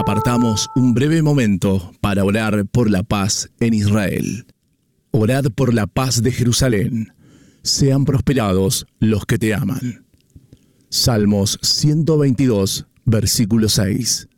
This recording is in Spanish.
Apartamos un breve momento para orar por la paz en Israel. Orad por la paz de Jerusalén. Sean prosperados los que te aman. Salmos 122, versículo 6.